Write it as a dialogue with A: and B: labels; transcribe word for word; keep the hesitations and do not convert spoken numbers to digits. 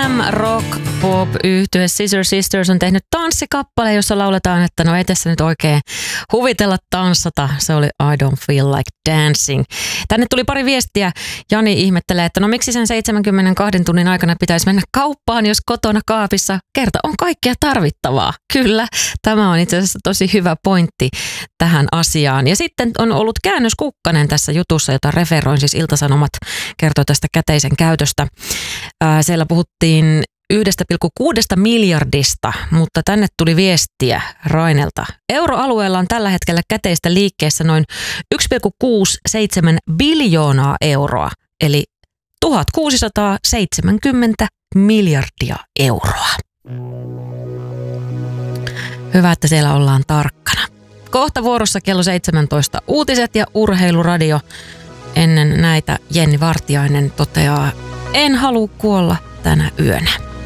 A: glam rock pop yhtye Scissor Sisters on tehnyt tanssikappale, jossa lauletaan, että no ei tässä nyt oikein huvitella tanssata. Se oli I Don't Feel Like Dancing. Tänne tuli pari viestiä. Jani ihmettelee, että no miksi sen seitsemänkymmentäkaksi tunnin aikana pitäisi mennä kauppaan, jos kotona kaapissa kerta on kaikkea tarvittavaa. Kyllä, tämä on itse asiassa tosi hyvä pointti tähän asiaan. Ja sitten on ollut Käännös Kukkanen tässä jutussa, jota referoin, siis Ilta-Sanomat kertoo tästä käteisen käytöstä. Ää, siellä puhuttiin yksi pilkku kuusi miljardista, mutta tänne tuli viestiä Rainelta. Euroalueella on tällä hetkellä käteistä liikkeessä noin yksi pilkku kuusikymmentäseitsemän biljoonaa euroa, eli tuhatkuusisataaseitsemänkymmentä miljardia euroa. Hyvä, että siellä ollaan tarkkana. Kohta vuorossa kello seitsemäntoista uutiset ja urheiluradio. Ennen näitä Jenni Vartiainen toteaa, en halua kuolla tänä yönä.